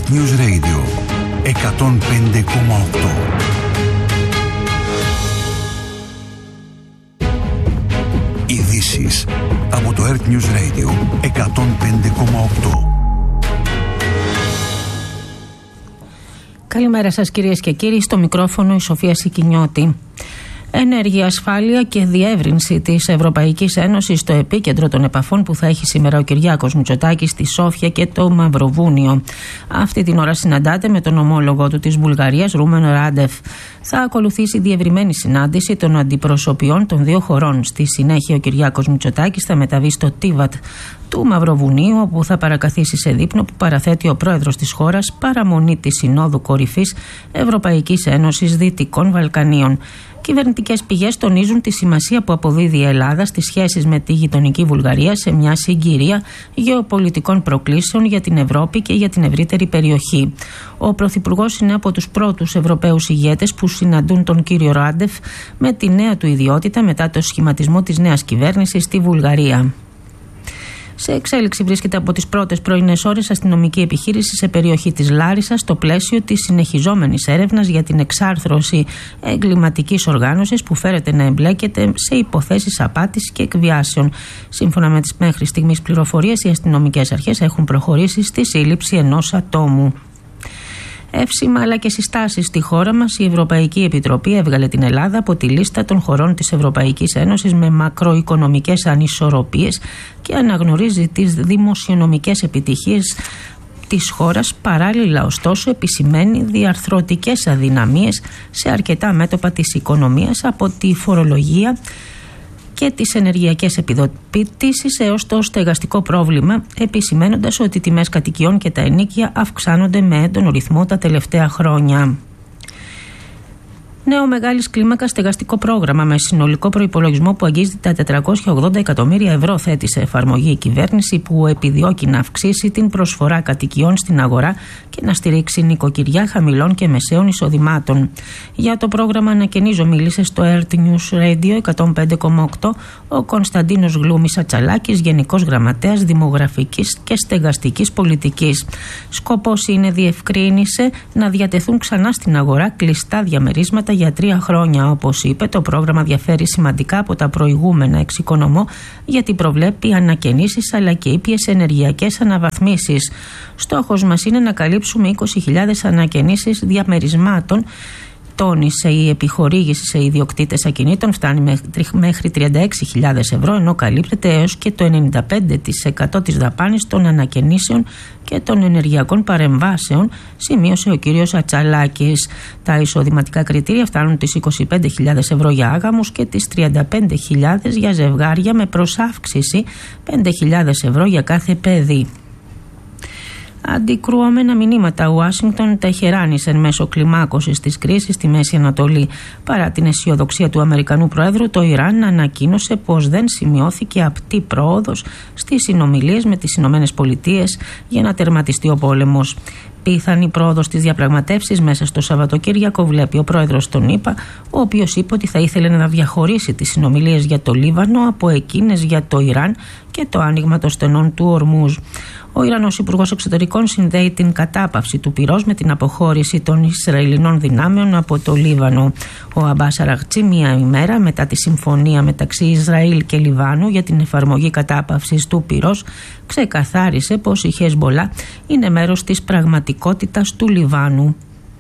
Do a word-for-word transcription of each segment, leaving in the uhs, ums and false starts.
Earth News Radio εκατόν πέντε κόμμα οκτώ. Ειδήσεις από το Earth News Radio εκατόν πέντε κόμμα οκτώ. Καλημέρα σας κυρίες και κύριοι, στο μικρόφωνο η Σοφία Σικινιώτη. Ενέργεια, ασφάλεια και διεύρυνση της Ευρωπαϊκής Ένωσης στο επίκεντρο των επαφών που θα έχει σήμερα ο Κυριάκος Μητσοτάκης στη Σόφια και το Μαυροβούνιο. Αυτή την ώρα συναντάται με τον ομόλογο του της Βουλγαρίας, Ρούμεν Ράντεφ. Θα ακολουθήσει διευρυμένη συνάντηση των αντιπροσωπιών των δύο χωρών. Στη συνέχεια, ο Κυριάκος Μητσοτάκης θα μεταβεί στο Τίβατ του Μαυροβουνίου, όπου θα παρακαθίσει σε δείπνο που παραθέτει ο πρόεδρος της χώρας παραμονή της Συνόδου Κορυφής Ευρωπαϊκής Ένωσης Δυτικών Βαλκανίων. Κυβερνητικές πηγές τονίζουν τη σημασία που αποδίδει η Ελλάδα στις σχέσεις με τη γειτονική Βουλγαρία σε μια συγκυρία γεωπολιτικών προκλήσεων για την Ευρώπη και για την ευρύτερη περιοχή. Ο Πρωθυπουργός είναι από τους πρώτους Ευρωπαίους ηγέτες που συναντούν τον κύριο Ράντεφ με τη νέα του ιδιότητα μετά το σχηματισμό της νέας κυβέρνησης στη Βουλγαρία. Σε εξέλιξη βρίσκεται από τις πρώτες πρωινές ώρες αστυνομική επιχείρηση σε περιοχή της Λάρισσας στο πλαίσιο της συνεχιζόμενης έρευνας για την εξάρθρωση εγκληματικής οργάνωσης που φέρεται να εμπλέκεται σε υποθέσεις απάτης και εκβιάσεων. Σύμφωνα με τις μέχρι στιγμής πληροφορίες, οι αστυνομικές αρχές έχουν προχωρήσει στη σύλληψη ενός ατόμου. Εύσημα αλλά και συστάσεις στη χώρα μας, η Ευρωπαϊκή Επιτροπή έβγαλε την Ελλάδα από τη λίστα των χωρών της Ευρωπαϊκής Ένωσης με μακροοικονομικές ανισορροπίες και αναγνωρίζει τις δημοσιονομικές επιτυχίες της χώρας. Παράλληλα, ωστόσο, επισημαίνει διαρθρωτικές αδυναμίες σε αρκετά μέτωπα της οικονομίας, από τη φορολογία και τις ενεργειακές επιδοτήσεις έως το στεγαστικό πρόβλημα, επισημένοντας ότι οι τιμές κατοικιών και τα ενοίκια αυξάνονται με έντονο ρυθμό τα τελευταία χρόνια. Νέο μεγάλης κλίμακας στεγαστικό πρόγραμμα με συνολικό προϋπολογισμό που αγγίζει τα τετρακόσια ογδόντα εκατομμύρια ευρώ θέτει σε εφαρμογή η κυβέρνηση, που επιδιώκει να αυξήσει την προσφορά κατοικιών στην αγορά και να στηρίξει νοικοκυριά χαμηλών και μεσαίων εισοδημάτων. Για το πρόγραμμα ανακαινίζω μίλησε στο Earth News Radio εκατόν πέντε κόμμα οκτώ ο Κωνσταντίνος Γλούμης Ατσαλάκης, Γενικός Γραμματέας Δημογραφικής και Στεγαστικής Πολιτικής. Σκοπός είναι, διευκρίνησε, να διατεθούν ξανά στην αγορά κλειστά διαμερίσματα για τρία χρόνια. Όπως είπε, το πρόγραμμα διαφέρει σημαντικά από τα προηγούμενα, εξοικονομώ, γιατί προβλέπει ανακαινήσεις αλλά και ήπιες ενεργειακές αναβαθμίσεις. Στόχος μας είναι να καλύψουμε είκοσι χιλιάδες ανακαινήσεις διαμερισμάτων. Τόνισε, η επιχορήγηση σε ιδιοκτήτες ακινήτων φτάνει μέχρι τριάντα έξι χιλιάδες ευρώ, ενώ καλύπτεται έως και το ενενήντα πέντε τοις εκατό της δαπάνης των ανακαινήσεων και των ενεργειακών παρεμβάσεων, σημείωσε ο κύριος Ατσαλάκης. Τα εισοδηματικά κριτήρια φτάνουν τις είκοσι πέντε χιλιάδες ευρώ για άγαμους και τις τριάντα πέντε χιλιάδες για ζευγάρια, με προσάυξηση πέντε χιλιάδες ευρώ για κάθε παιδί. Αντικρουόμενα μηνύματα Ουάσιγκτον Τεχεράνης εν μέσω κλιμάκωσης της κρίσης στη Μέση Ανατολή. Παρά την αισιοδοξία του Αμερικανού Προέδρου, το Ιράν ανακοίνωσε πως δεν σημειώθηκε απτή πρόοδος στις συνομιλίες με τις Ηνωμένες Πολιτείες για να τερματιστεί ο πόλεμος. Πιθανή πρόοδος στις διαπραγματεύσεις μέσα στο Σαββατοκύριακο βλέπει ο πρόεδρος των ΗΠΑ, ο οποίος είπε ότι θα ήθελε να διαχωρίσει τις συνομιλίες για το Λίβανο από εκείνες για το Ιράν και το άνοιγμα των στενών του Ορμούζ. Ο Ιρανός Υπουργός Εξωτερικών συνδέει την κατάπαυση του πυρός με την αποχώρηση των Ισραηλινών δυνάμεων από το Λίβανο. Ο Αμπάς Αραχτζή, μία ημέρα μετά τη συμφωνία μεταξύ Ισραήλ και Λιβάνου για την εφαρμογή κατάπαυσης του πυρός, ξεκαθάρισε πως η Χεσμπολά είναι μέρος της πραγματικότητας του Λιβάνου.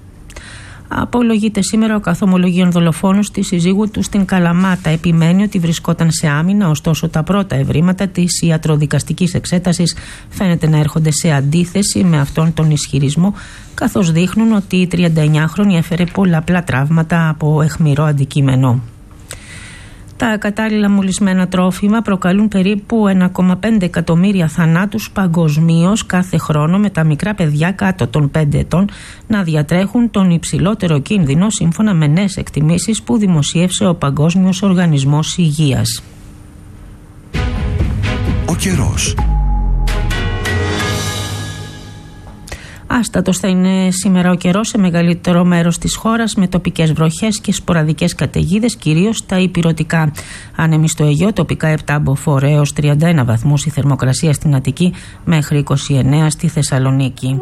Απολογείται σήμερα ο καθομολογίων δολοφόνος της συζύγου του στην Καλαμάτα. Επιμένει ότι βρισκόταν σε άμυνα, ωστόσο τα πρώτα ευρήματα της ιατροδικαστικής εξέτασης φαίνεται να έρχονται σε αντίθεση με αυτόν τον ισχυρισμό, καθώς δείχνουν ότι η τριανταεννιάχρονη έφερε πολλαπλά τραύματα από αιχμηρό αντικείμενο. Τα κατάλληλα μολυσμένα τρόφιμα προκαλούν περίπου ένα κόμμα πέντε εκατομμύρια θανάτους παγκοσμίως κάθε χρόνο, με τα μικρά παιδιά κάτω των πέντε ετών να διατρέχουν τον υψηλότερο κίνδυνο, σύμφωνα με νέες εκτιμήσεις που δημοσίευσε ο Παγκόσμιος Οργανισμός Υγείας. Ο καιρός. Άστατος θα είναι σήμερα ο καιρός σε μεγαλύτερο μέρος της χώρας, με τοπικές βροχές και σποραδικές καταιγίδες, κυρίως στα ηπειρωτικά. Άνεμοι στο Αιγαίο, τοπικά επτά μποφόρ έως τριάντα ένα βαθμούς η θερμοκρασία στην Αττική, μέχρι είκοσι εννέα στη Θεσσαλονίκη.